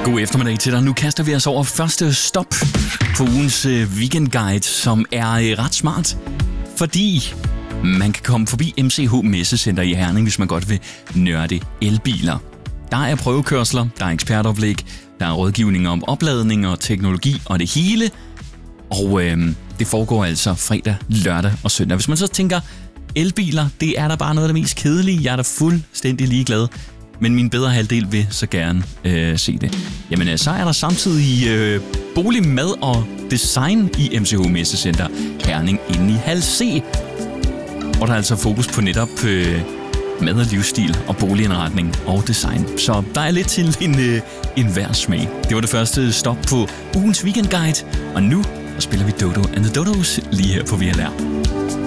God eftermiddag til dig. Nu kaster vi os over første stop på ugens weekendguide, som er ret smart, fordi man kan komme forbi MCH Messecenter i Herning, hvis man godt vil nørde elbiler. Der er prøvekørsler, der er ekspertoplæg, der er rådgivning om opladning og teknologi og det hele. Og det foregår altså fredag, lørdag og søndag. Hvis man så tænker, elbiler, det er da bare noget af det mest kedelige. Jeg er da fuldstændig ligeglad. Men min bedre halvdel vil så gerne se det. Jamen, så er der samtidig bolig, mad og design i MCH Messecenter Herning inde i Hal C. Og der er altså fokus på netop mad og livsstil og boligindretning og design. Så der er lidt til en hver smag. Det var det første stop på ugens weekendguide. Og nu spiller vi Dodo and the Dodos lige her på VLR.